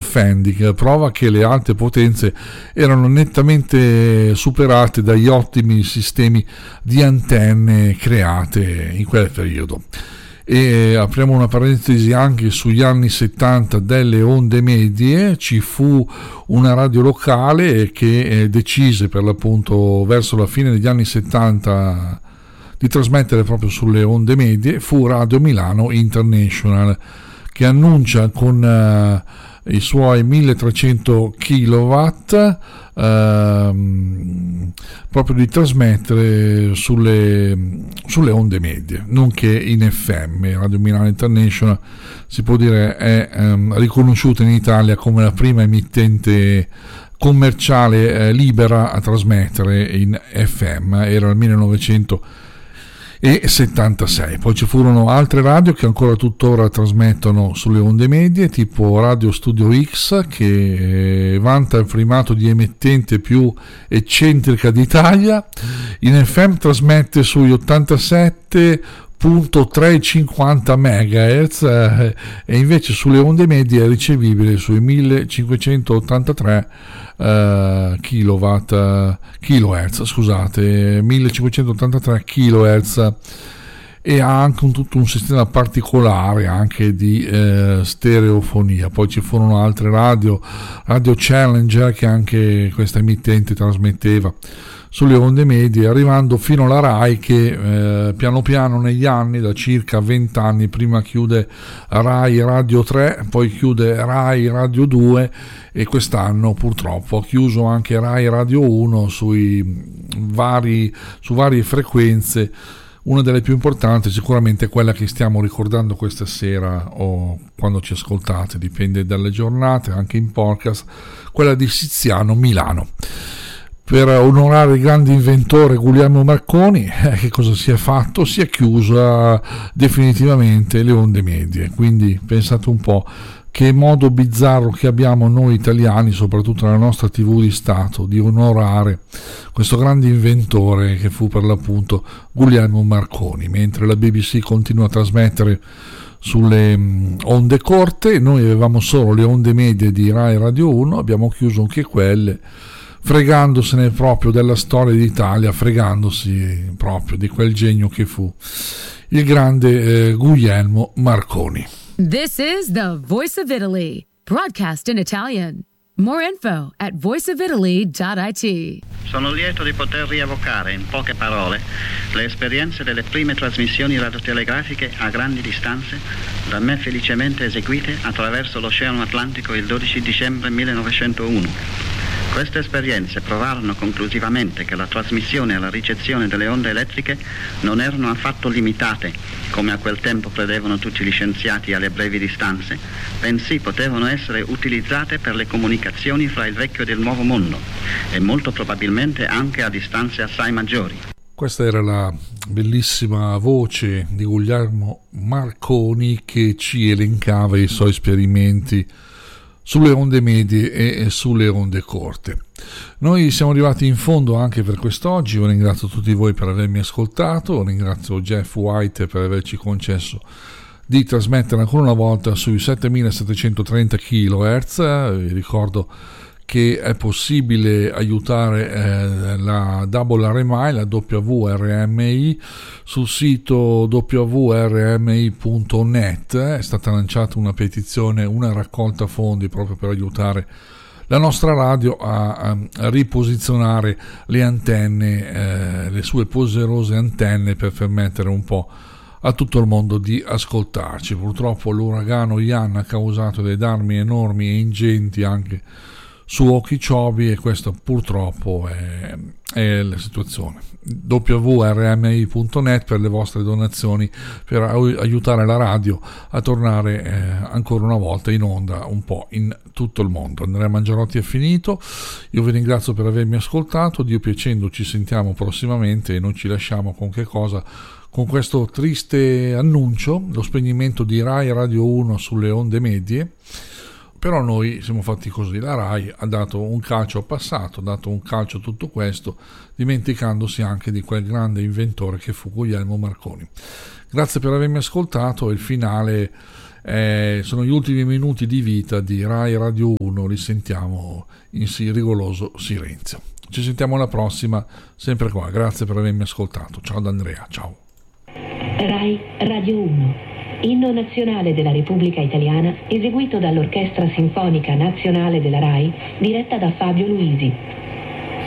offending, prova che le alte potenze erano nettamente superate dagli ottimi sistemi di antenne create in quel periodo. E apriamo una parentesi anche sugli anni 70 delle onde medie. Ci fu una radio locale che decise per l'appunto verso la fine degli anni 70 di trasmettere proprio sulle onde medie. Fu Radio Milano International, che annuncia con i suoi 1300 kW proprio di trasmettere sulle onde medie, nonché in FM. Radio Milano International si può dire è riconosciuta in Italia come la prima emittente commerciale libera a trasmettere in FM, era il 1976. Poi ci furono altre radio che ancora tuttora trasmettono sulle onde medie, tipo Radio Studio X, che vanta il primato di emittente più eccentrica d'Italia. In FM trasmette sugli 87.350 MHz e invece sulle onde medie è ricevibile sui 1583 kHz, scusate, 1583 kHz, e ha anche tutto un sistema particolare anche di stereofonia. Poi ci furono altre Radio Challenger, che anche questa emittente trasmetteva sulle onde medie, arrivando fino alla Rai, che piano piano negli anni, da circa 20 anni, prima chiude Rai Radio 3, poi chiude Rai Radio 2 e quest'anno purtroppo ha chiuso anche Rai Radio 1 su varie frequenze. Una delle più importanti sicuramente è quella che stiamo ricordando questa sera, o quando ci ascoltate, dipende dalle giornate, anche in podcast, quella di Siziano, Milano. Per onorare il grande inventore Guglielmo Marconi, che cosa si è fatto? Si è chiusa definitivamente le onde medie. Quindi pensate un po' che modo bizzarro che abbiamo noi italiani, soprattutto nella nostra TV di Stato, di onorare questo grande inventore che fu per l'appunto Guglielmo Marconi. Mentre la BBC continua a trasmettere sulle onde corte, noi avevamo solo le onde medie di Rai Radio 1, abbiamo chiuso anche quelle, fregandosene proprio della storia d'Italia, fregandosi proprio di quel genio che fu il grande Guglielmo Marconi. This is the Voice of Italy, broadcast in Italian. More info at voiceofitaly.it. Sono lieto di poter rievocare in poche parole le esperienze delle prime trasmissioni radiotelegrafiche a grandi distanze, da me felicemente eseguite attraverso l'Oceano Atlantico il 12 dicembre 1901. Queste esperienze provarono conclusivamente che la trasmissione e la ricezione delle onde elettriche non erano affatto limitate, come a quel tempo credevano tutti gli scienziati, alle brevi distanze, bensì potevano essere utilizzate per le comunicazioni fra il vecchio ed il nuovo mondo, e molto probabilmente anche a distanze assai maggiori. Questa era la bellissima voce di Guglielmo Marconi, che ci elencava i suoi esperimenti sulle onde medie e sulle onde corte. Noi siamo arrivati in fondo anche per quest'oggi. Io ringrazio tutti voi per avermi ascoltato, ringrazio Jeff White per averci concesso di trasmettere ancora una volta sui 7730 kHz. Vi ricordo che è possibile aiutare la WRMI, la WRMI, sul sito www.rmi.net. È stata lanciata una petizione, una raccolta fondi proprio per aiutare la nostra radio a riposizionare le antenne, le sue poderose antenne, per permettere un po' a tutto il mondo di ascoltarci. Purtroppo l'uragano Ian ha causato dei danni enormi e ingenti anche su Okeechobee, e questo purtroppo è la situazione. www.rmi.net per le vostre donazioni, per aiutare la radio a tornare ancora una volta in onda un po' in tutto il mondo. Andrea Mangiarotti è finito, io vi ringrazio per avermi ascoltato, Dio piacendo ci sentiamo prossimamente, e non ci lasciamo con che cosa? Con questo triste annuncio, lo spegnimento di Rai Radio 1 sulle onde medie. Però noi siamo fatti così, la Rai ha dato un calcio al passato, ha dato un calcio a tutto questo, dimenticandosi anche di quel grande inventore che fu Guglielmo Marconi. Grazie per avermi ascoltato, il finale Sono gli ultimi minuti di vita di Rai Radio 1, li sentiamo in rigoroso silenzio. Ci sentiamo alla prossima, sempre qua. Grazie per avermi ascoltato. Ciao da Andrea, ciao. Rai Radio 1, inno nazionale della Repubblica Italiana, eseguito dall'Orchestra Sinfonica Nazionale della Rai, diretta da Fabio Luisi.